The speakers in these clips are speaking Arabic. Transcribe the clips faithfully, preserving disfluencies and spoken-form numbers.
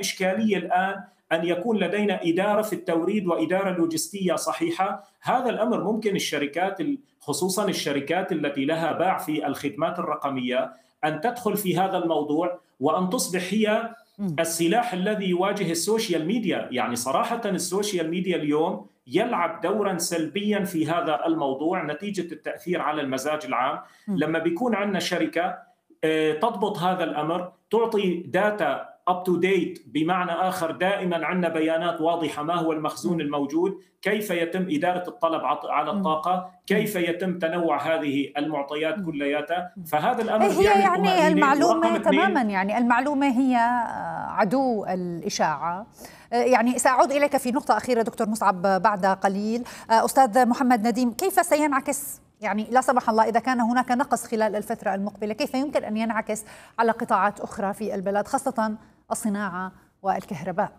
إشكالية الآن أن يكون لدينا إدارة في التوريد وإدارة لوجستية صحيحة. هذا الأمر ممكن الشركات خصوصا الشركات التي لها باع في الخدمات الرقمية أن تدخل في هذا الموضوع وأن تصبح هي السلاح الذي يواجه السوشيال ميديا. يعني صراحة السوشيال ميديا اليوم يلعب دورا سلبيا في هذا الموضوع نتيجة التأثير على المزاج العام. لما بيكون عندنا شركة تضبط هذا الأمر، تعطي داتا up to date، بمعنى آخر دائما عندنا بيانات واضحة ما هو المخزون الموجود، كيف يتم إدارة الطلب على الطاقة، كيف يتم تنوع هذه المعطيات كلياتها. فهذا الأمر هي يعني المعلومة تماما، يعني المعلومة هي عدو الإشاعة. يعني سأعود إليك في نقطة أخيرة دكتور مصعب بعد قليل. أستاذ محمد نديم، كيف سينعكس يعني لا سمح الله إذا كان هناك نقص خلال الفترة المقبلة، كيف يمكن أن ينعكس على قطاعات أخرى في البلاد خاصة الصناعة والكهرباء؟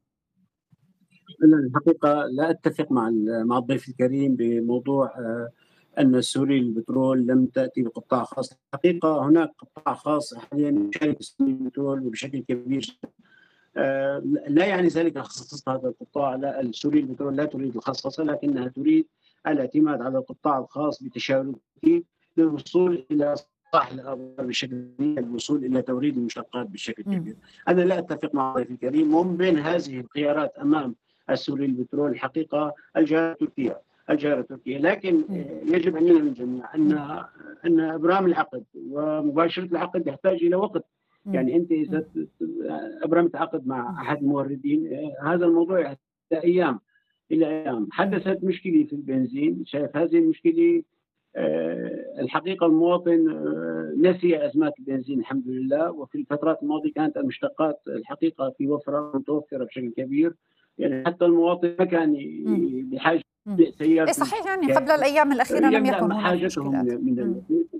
الحقيقة لا أتفق مع مع الضيف الكريم بموضوع أن سوري البترول لم تأتي بقطاع خاص. الحقيقة هناك قطاع خاص حاليا يشارك سوري البترول وبشكل كبير. لا يعني ذلك خصص هذا القطاع، لا، السوري البترول لا تريد الخصصة، لكنها تريد الاعتماد على القطاع الخاص بتشاركه للوصول إلى صح الأبار بشكل كبير، الوصول إلى توريد المشتقات بشكل كبير. أنا لا أتفق مع الضيف الكريم. ومن بين هذه الخيارات أمام السوري البترول الحقيقة الجارة التركية الجارة التركية لكن يجب أن نعلم الجميع أن أن إبرام العقد ومباشرة العقد يحتاج إلى وقت. يعني أنت إذا أبرمت عقد مع أحد الموردين هذا الموضوع يحتاج أيام إلى أيام. حدثت مشكلة في البنزين، شايف هذه المشكلة أه الحقيقة المواطن أه نسي أزمات البنزين الحمد لله، وفي الفترات الماضية كانت المشتقات الحقيقة في وفرة متوفرة بشكل كبير، يعني حتى المواطن ما كان بحاجة سيارة. صحيح، يعني قبل الأيام الأخيرة لم يكن هناك حاجتهم من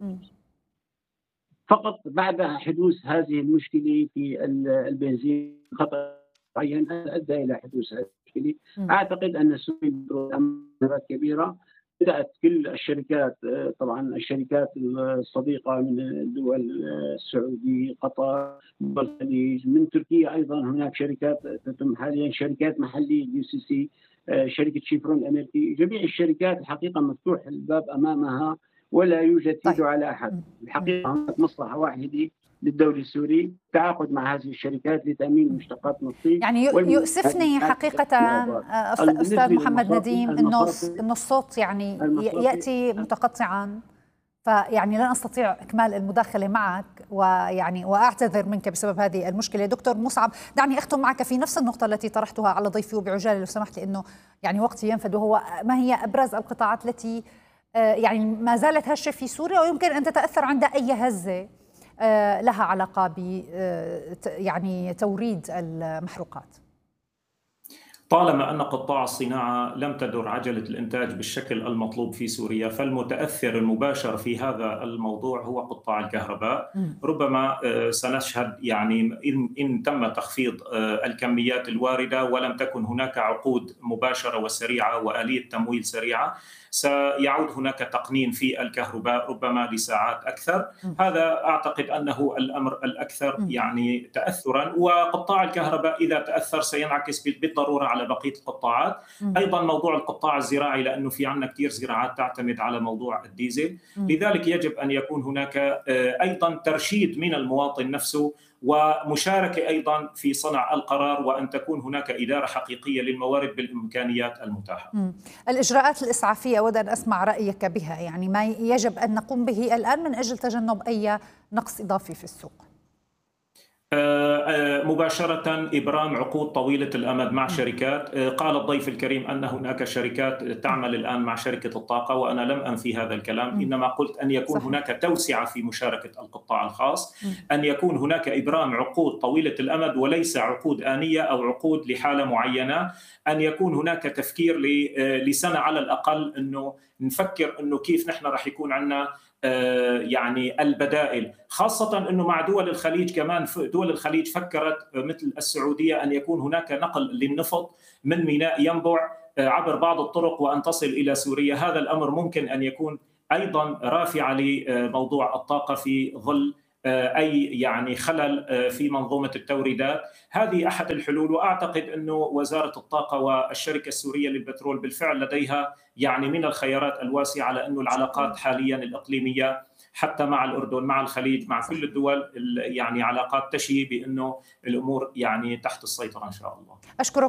فقط بعد حدوث هذه المشكلة في البنزين خطأ معين أدى إلى حدوث هذه المشكلة. أعتقد أن السوري أمارات كبيرة بدأت كل الشركات، طبعا الشركات الصديقة من الدول السعودية، قطر، دول الخليج، من تركيا أيضا هناك شركات تتم حاليا، شركات محلية يو سي سي، شركة شيفرون الأمريكي. جميع الشركات الحقيقة مفتوح الباب أمامها ولا يوجد يد على أحد. الحقيقة هناك مصلحة واحدة للدولة السوري تعاقد مع هذه الشركات لتأمين مشتقات نفطية. يعني يؤسفني حقيقة أستاذ محمد نديم إنه إنه الصوت يعني يأتي متقطعا، فيعني لن أستطيع إكمال المداخلة معك، ويعني وأعتذر منك بسبب هذه المشكلة. دكتور مصعب، دعني أختم معك في نفس النقطة التي طرحتها على ضيفي وبعجالة لو سمحت، لأنه يعني وقتي ينفد، وهو ما هي أبرز القطاعات التي يعني ما زالت هشة في سوريا ويمكن أن تتأثر عند أي هزة لها علاقة ب يعني توريد المحروقات؟ طالما أن قطاع الصناعة لم تدر عجلة الإنتاج بالشكل المطلوب في سوريا، فالمتأثر المباشر في هذا الموضوع هو قطاع الكهرباء. ربما سنشهد يعني إن تم تخفيض الكميات الواردة ولم تكن هناك عقود مباشرة وسريعة وآلية تمويل سريعة، سيعود هناك تقنين في الكهرباء ربما لساعات أكثر. هذا أعتقد أنه الأمر الأكثر يعني تأثرا. وقطاع الكهرباء إذا تأثر سينعكس بالضرورة على بقية القطاعات. أيضا موضوع القطاع الزراعي، لأنه في عندنا كثير زراعات تعتمد على موضوع الديزل، لذلك يجب أن يكون هناك أيضا ترشيد من المواطن نفسه ومشاركة أيضا في صنع القرار، وأن تكون هناك إدارة حقيقية للموارد بالإمكانيات المتاحة. مم. الإجراءات الإسعافية أود أن أسمع رأيك بها، يعني ما يجب أن نقوم به الآن من أجل تجنب أي نقص إضافي في السوق؟ مباشرة إبرام عقود طويلة الأمد مع شركات. قال الضيف الكريم أن هناك شركات تعمل الآن مع شركة الطاقة، وأنا لم أنفي هذا الكلام، إنما قلت أن يكون صحيح. هناك توسعة في مشاركة القطاع الخاص، أن يكون هناك إبرام عقود طويلة الأمد وليس عقود آنية أو عقود لحالة معينة، أن يكون هناك تفكير لسنة على الأقل، أنه نفكر أنه كيف نحن رح يكون عندنا يعني البدائل، خاصة أنه مع دول الخليج كمان. دول الخليج فكرت مثل السعودية أن يكون هناك نقل للنفط من ميناء ينبع عبر بعض الطرق وأن تصل إلى سوريا. هذا الأمر ممكن أن يكون أيضا رافعة لموضوع الطاقة في ظل أي يعني خلل في منظومة التوريدات. هذه أحد الحلول، وأعتقد أنه وزارة الطاقة والشركة السورية للبترول بالفعل لديها يعني من الخيارات الواسعة، على أنه العلاقات حاليا الإقليمية حتى مع الأردن، مع الخليج، مع كل الدول، يعني علاقات تشي بأنه الأمور يعني تحت السيطرة إن شاء الله. أشكرك.